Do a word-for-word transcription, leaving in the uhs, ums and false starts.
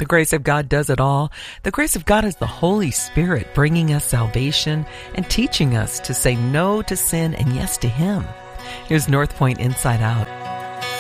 The grace of God does it all. The grace of God is the Holy Spirit bringing us salvation and teaching us to say no to sin and yes to Him. Here's North Point Inside Out.